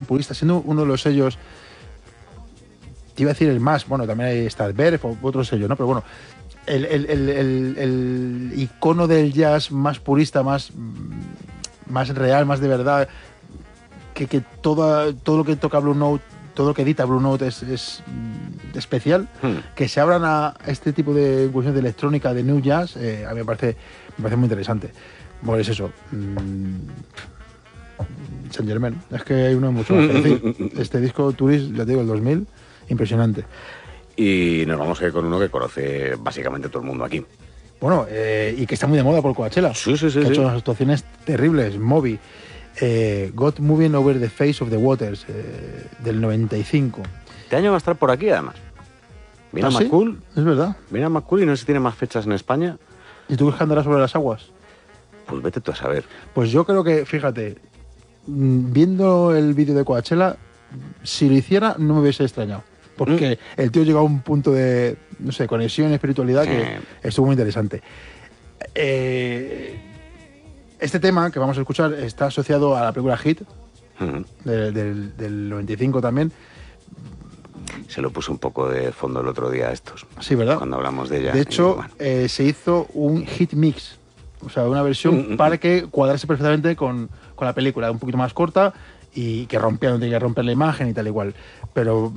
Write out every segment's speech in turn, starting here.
purista, siendo uno de los sellos, te iba a decir el más, bueno, también hay Starberg o otro sello, ¿no? Pero bueno, el icono del jazz más purista, más real, más de verdad, que todo lo que toca Blue Note, todo lo que edita Blue Note es especial, que se abran a este tipo de incursiones de electrónica, de new jazz, a mí me parece muy interesante. Bueno, es eso. Saint Germain, es que hay uno mucho más que decir. Este disco Tourist, ya te digo, el 2000, impresionante. Y nos vamos a ir con uno que conoce básicamente todo el mundo aquí. Bueno, y que está muy de moda por Coachella. Sí. Que ha hecho unas actuaciones terribles. Moby, Got Moving Over the Face of the Waters, del 95. Este año va a estar por aquí, además. Viene a McCool. Es verdad. Viene a McCool y no sé si tiene más fechas en España. ¿Y tú crees que andará sobre las aguas? Pues vete tú a saber. Pues yo creo que, fíjate, viendo el vídeo de Coachella, si lo hiciera no me hubiese extrañado. Porque el tío llegó a un punto de, no sé, conexión y espiritualidad que estuvo muy interesante. Este tema que vamos a escuchar está asociado a la película Hit, del 95 también. Se lo puse un poco de fondo el otro día a estos. Sí, ¿verdad? Cuando hablamos de ella. De hecho, bueno. se hizo un hit mix, o sea, una versión para que cuadrase perfectamente con la película, un poquito más corta y que rompía, no tenía que romper la imagen y tal igual. Pero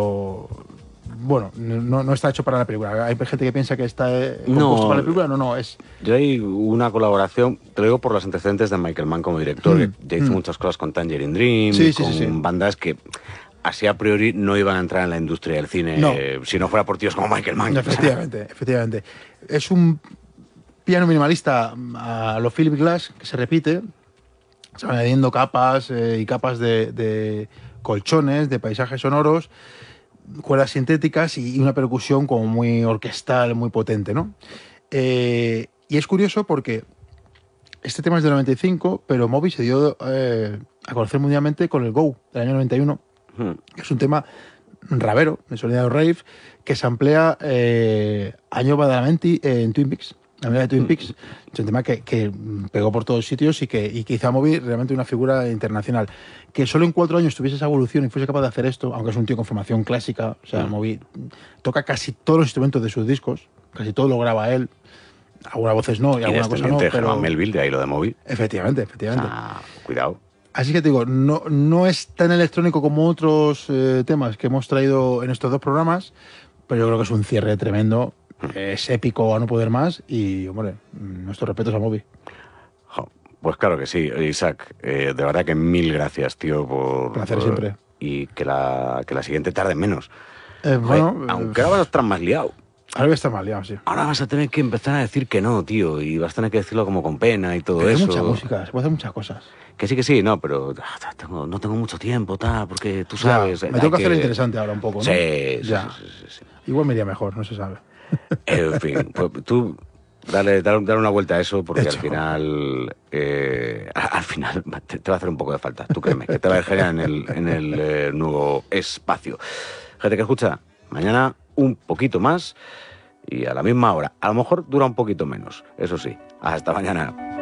bueno, no está hecho para la película. Hay gente que piensa que está compuesto para la película, no es. Yo hay una colaboración, te lo digo por los antecedentes de Michael Mann como director, que ya hizo muchas cosas con Tangerine Dream, con bandas que así a priori no iban a entrar en la industria del cine si no fuera por tíos como Michael Mann. Efectivamente. Es un piano minimalista a lo Philip Glass, que se repite, se van añadiendo capas y capas de colchones, de paisajes sonoros, cuerdas sintéticas y una percusión como muy orquestal, muy potente, ¿no? Y es curioso porque este tema es del 95, pero Moby se dio a conocer mundialmente con el Go, del año 91, que es un tema ravero, de sonido rave, que se emplea Año Badalamenti en Twin Peaks. La melodía de Twin Peaks es un tema que pegó por todos sitios y que hizo a Moby realmente una figura internacional. Que solo en 4 años tuviese esa evolución y fuese capaz de hacer esto, aunque es un tío con formación clásica, o sea, Moby toca casi todos los instrumentos de sus discos, casi todo lo graba él, algunas voces no y alguna cosa no. Pero Germán Melville, de ahí lo de Moby. Efectivamente. Cuidado. Así que te digo, no es tan electrónico como otros temas que hemos traído en estos 2 programas, pero yo creo que es un cierre tremendo. Es épico a no poder más y, hombre, nuestros respetos a Moby. Pues claro que sí, Isaac. De verdad que 1000 gracias, tío, por... Placer siempre. Y que la siguiente tarde menos. Bueno... aunque ahora vas a estar más liado. Ahora voy a estar más liado, sí. Ahora vas a tener que empezar a decir que no, tío, y vas a tener que decirlo como con pena y todo pero eso. Hay mucha música, se puede hacer muchas cosas. Que sí, no, pero no tengo mucho tiempo, porque tú sabes... me tengo que hacer interesante ahora un poco, ¿no? Sí. Igual me iría mejor, no se sabe. En fin, pues tú dale una vuelta a eso, porque al final te va a hacer un poco de falta. Tú créeme, que te va a ir genial en el nuevo espacio. Gente que escucha, mañana un poquito más y a la misma hora. A lo mejor dura un poquito menos, eso sí. Hasta mañana.